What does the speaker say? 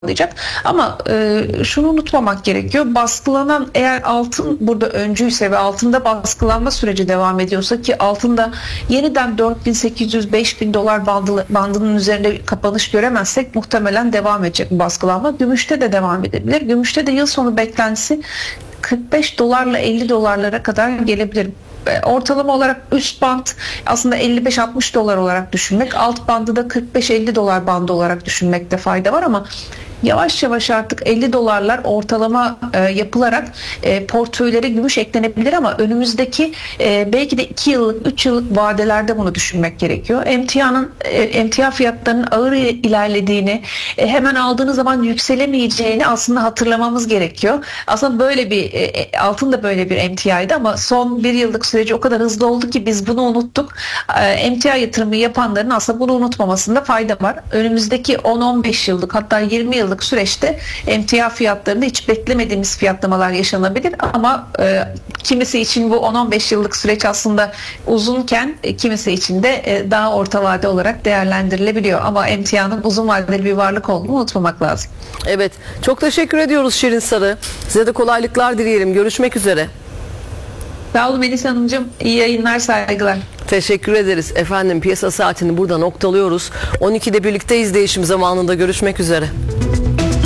sağlayacak. Ama şunu unutmamak gerekiyor. Baskılanan, eğer altın burada öncüyse ve altında baskılanma süreci devam ediyorsa, ki altında yeniden 4.800-5.000 dolar bandının üzerinde kapanış göremezsek muhtemelen devam edecek bu baskılanma. Gümüşte de devam edebilir. Gümüşte de yıl sonu beklentisi 45 dolarla 50 dolarlara kadar gelebilir. Ortalama olarak üst band aslında 55-60 dolar olarak düşünmek, alt bandı da 45-50 dolar bandı olarak düşünmekte fayda var, ama yavaş yavaş artık 50 dolarlar ortalama yapılarak portföylere gümüş eklenebilir, ama önümüzdeki belki de 2 yıllık 3 yıllık vadelerde bunu düşünmek gerekiyor. Emtia fiyatlarının ağır ilerlediğini, hemen aldığınız zaman yükselemeyeceğini aslında hatırlamamız gerekiyor. Aslında böyle bir altın da böyle bir emtiaydı, ama son bir yıllık süreci o kadar hızlı oldu ki biz bunu unuttuk. Emtia yatırımı yapanların aslında bunu unutmamasında fayda var. Önümüzdeki 10-15 yıllık, hatta 20 yıllık süreçte emtia fiyatlarında hiç beklemediğimiz fiyatlamalar yaşanabilir, ama kimisi için bu 10-15 yıllık süreç aslında uzunken kimisi için de daha orta vade olarak değerlendirilebiliyor, ama emtianın uzun vadeli bir varlık olduğunu unutmamak lazım. Evet, çok teşekkür ediyoruz Şirin Sarı. Size de kolaylıklar dileyelim. Görüşmek üzere. Sağ olun Melis Hanımcığım. İyi yayınlar, saygılar. Teşekkür ederiz. Efendim, piyasa saatini burada noktalıyoruz. 12'de birlikteyiz, değişim zamanında görüşmek üzere.